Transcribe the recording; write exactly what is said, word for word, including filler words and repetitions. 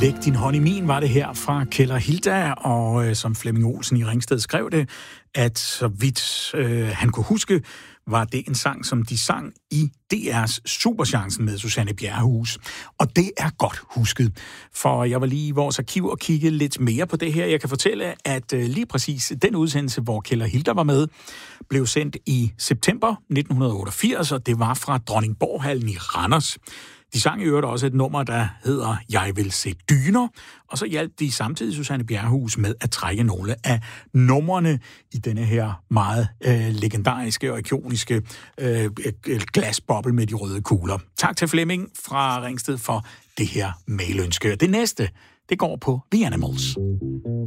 Læg din hånd i min, var det her fra Keller Hilda, og øh, som Flemming Olsen i Ringsted skrev det, at så vidt øh, han kunne huske, var det en sang, som de sang i D R's Superchancen med Susanne Bjerrehuus. Og det er godt husket, for jeg var lige i vores arkiv og kigge lidt mere på det her. Jeg kan fortælle, at øh, lige præcis den udsendelse, hvor Keller Hilda var med, blev sendt i september nitten otteogfirs, og det var fra Dronningborghallen i Randers. De sang i øvrigt også et nummer, der hedder Jeg vil se dyner, og så hjalp de samtidig Susanne Bjerrehuus med at trække nogle af numrene i denne her meget øh, legendariske og ikoniske øh, glasboble med de røde kugler. Tak til Flemming fra Ringsted for det her mailønske. Det næste, det går på The Animals.